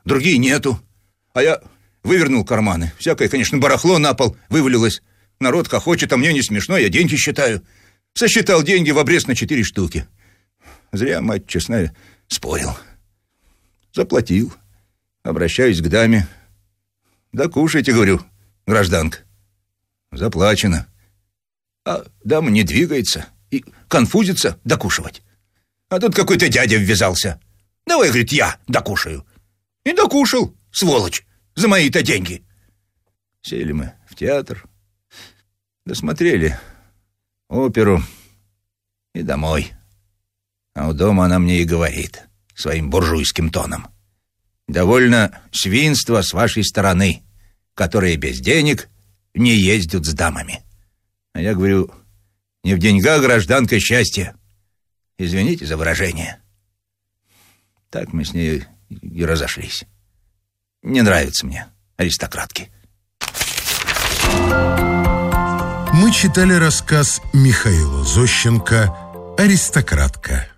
другие нету. А я вывернул карманы. Всякое, конечно, барахло на пол вывалилось. Народ хохочет, а мне не смешно, я деньги считаю. Сосчитал деньги в обрез на 4 штуки. Зря, мать честная, спорил. Заплатил. Обращаюсь к даме. Да кушайте, говорю, гражданка. Заплачено. А дама не двигается и конфузится докушивать. А тут какой-то дядя ввязался. Давай, говорит, я докушаю. И докушал, сволочь, за мои-то деньги. Сели мы в театр, досмотрели оперу и домой. А у дома она мне и говорит своим буржуйским тоном: довольно свинства с вашей стороны, которые без денег не ездят с дамами. А я говорю: не в деньгах, гражданка, счастье. Извините за выражение. Так мы с ней и разошлись. Не нравятся мне аристократки. Мы читали рассказ Михаила Зощенко «Аристократка».